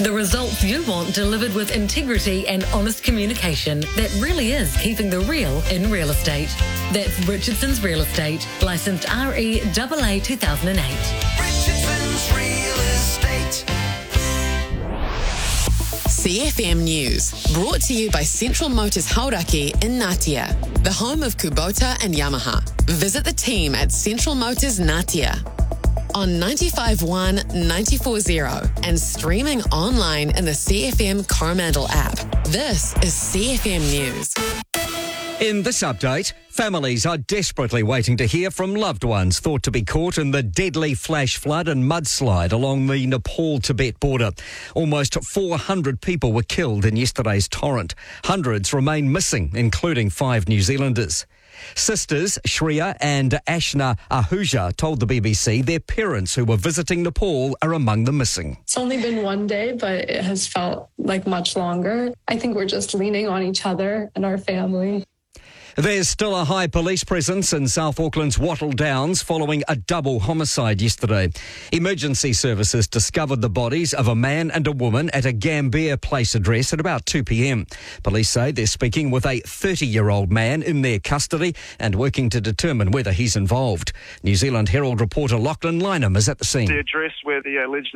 The results you want delivered with integrity and honest communication that really is keeping the real in real estate. That's Richardson's Real Estate, licensed REAA 2008. Richardson's Real Estate. CFM News, brought to you by Central Motors Hauraki in Ngatea, the home of Kubota and Yamaha. Visit the team at Central Motors Ngatea on 95.1, 94.0 and streaming online in the CFM Coromandel app. This is CFM News. In this update, families are desperately waiting to hear from loved ones thought to be caught in the deadly flash flood and mudslide along the Nepal-Tibet border. Almost 400 people were killed in yesterday's torrent. Hundreds remain missing, including 5 New Zealanders. Sisters Shreya and Ashna Ahuja told the BBC their parents who were visiting Nepal are among the missing. It's only been one day, but it has felt like much longer. I think we're just leaning on each other and our family. There's still a high police presence in South Auckland's Wattle Downs following a double homicide yesterday. Emergency services discovered the bodies of a man and a woman at a Gambier Place address at about 2 p.m. Police say they're speaking with a 30-year-old man in their custody and working to determine whether he's involved. New Zealand Herald reporter Lachlan Lynham is at the scene. The address where the alleged